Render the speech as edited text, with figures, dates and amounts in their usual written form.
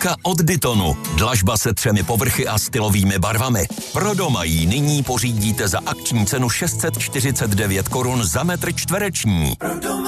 Dlažka od Dytonu. Dlažba se 3 povrchy a stylovými barvami. Pro doma ji nyní pořídíte za akční cenu 649 korun za metr čtvereční.